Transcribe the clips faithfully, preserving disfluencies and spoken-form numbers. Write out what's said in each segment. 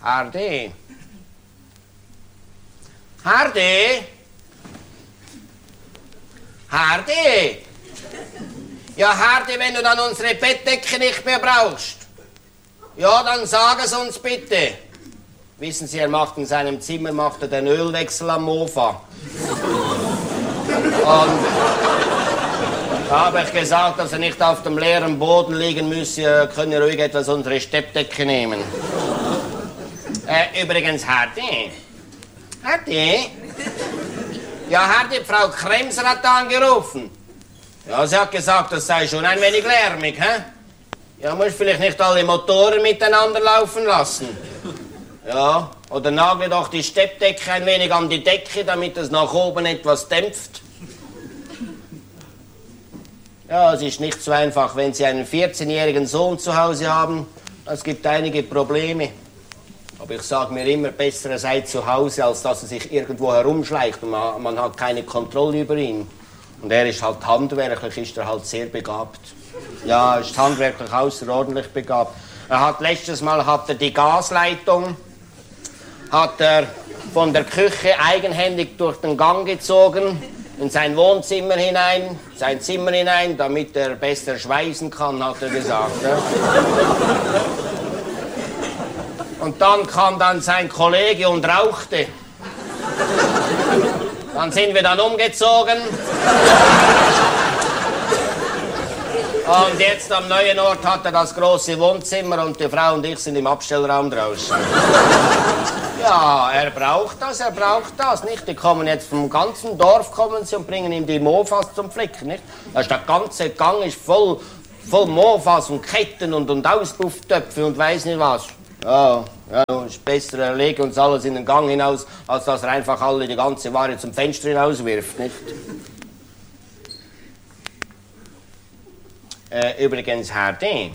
Hardy? Hardy? Hardy? Ja, Hardy, wenn du dann unsere Bettdecke nicht mehr brauchst, ja, dann sag es uns bitte. Wissen Sie, er macht in seinem Zimmer macht er den Ölwechsel am Mofa. Und da habe ich gesagt, dass er nicht auf dem leeren Boden liegen müsse, können ruhig etwas unsere Steppdecke nehmen. Äh, übrigens, Hardy. Hardy? Ja, Hardy, Frau Kremser hat angerufen. Ja, sie hat gesagt, das sei schon ein wenig lärmig, hä? Ja, muss vielleicht nicht alle Motoren miteinander laufen lassen. Ja, oder nagle doch die Steppdecke ein wenig an die Decke, damit es nach oben etwas dämpft. Ja, es ist nicht so einfach, wenn Sie einen vierzehnjährigen Sohn zu Hause haben. Es gibt einige Probleme. Aber ich sage mir immer, besser er sei zu Hause, als dass er sich irgendwo herumschleicht und man, man hat keine Kontrolle über ihn. Und er ist halt handwerklich, ist er halt sehr begabt. Ja, er ist handwerklich außerordentlich begabt. Er hat letztes Mal hat er die Gasleitung hat er von der Küche eigenhändig durch den Gang gezogen, in sein Wohnzimmer hinein, sein Zimmer hinein, damit er besser schweißen kann, hat er gesagt. Ja. Und dann kam dann sein Kollege und rauchte. Dann sind wir dann umgezogen. Und jetzt am neuen Ort hat er das große Wohnzimmer und die Frau und ich sind im Abstellraum draußen. Ja, er braucht das, er braucht das, nicht? Die kommen jetzt vom ganzen Dorf kommen sie und bringen ihm die Mofas zum Flicken, nicht? Das ist der ganze Gang ist voll, voll Mofas und Ketten und, und Auspufftöpfe und weiß nicht was. Ja, ja, ist besser, er legt uns alles in den Gang hinaus, als dass er einfach alle die ganze Ware zum Fenster hinauswirft, nicht? Äh, übrigens, Hardy.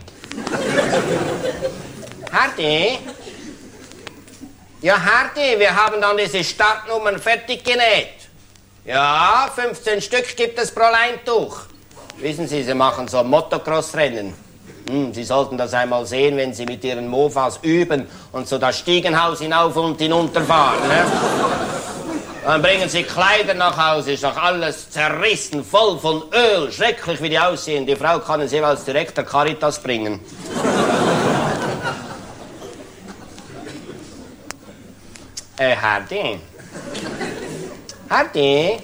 Hardy? Ja, Hardy, wir haben dann diese Startnummern fertig genäht. Ja, fünfzehn Stück gibt es pro Leintuch. Wissen Sie, Sie machen so Motocross-Rennen. Hm, Sie sollten das einmal sehen, wenn Sie mit Ihren Mofas üben und so das Stiegenhaus hinauf und hinunter fahren. Ne? Dann bringen Sie Kleider nach Hause, ist doch alles zerrissen, voll von Öl, schrecklich wie die aussehen. Die Frau kann es jeweils direkt der Caritas bringen. äh, Hardy? Hardy?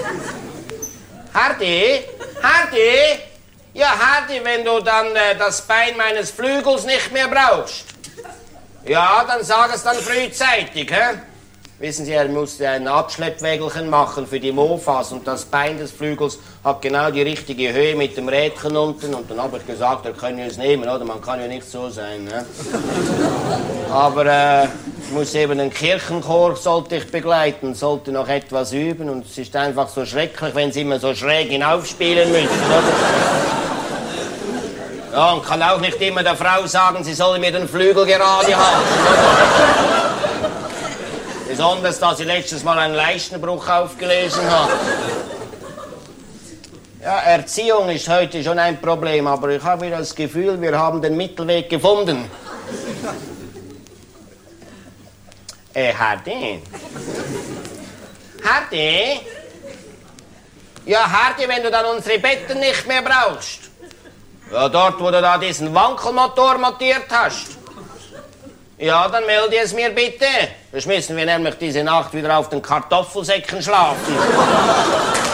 Hardy? Hardy? Ja, Hardy, wenn du dann äh, das Bein meines Flügels nicht mehr brauchst. Ja, dann sag es dann frühzeitig, hä? Wissen Sie, er musste ein Abschleppwägelchen machen für die Mofas und das Bein des Flügels hat genau die richtige Höhe mit dem Rädchen unten und dann habe ich gesagt, er könne es nehmen, oder? Man kann ja nicht so sein, ne? Aber äh, ich muss eben den Kirchenchor sollte ich begleiten, sollte noch etwas üben und es ist einfach so schrecklich, wenn Sie immer so schräg hinaufspielen müssen, oder? Ja, und kann auch nicht immer der Frau sagen, sie soll mir den Flügel gerade halten, oder? Besonders, da sie letztes Mal einen Leichenbruch aufgelesen hat. Ja, Erziehung ist heute schon ein Problem, aber ich habe das Gefühl, wir haben den Mittelweg gefunden. Äh, Hardy? Hardy? Ja, Hardy, wenn du dann unsere Betten nicht mehr brauchst. Ja, dort, wo du da diesen Wankelmotor montiert hast. Ja, dann melde es mir bitte. Sonst müssen wir nämlich diese Nacht wieder auf den Kartoffelsäcken schlafen.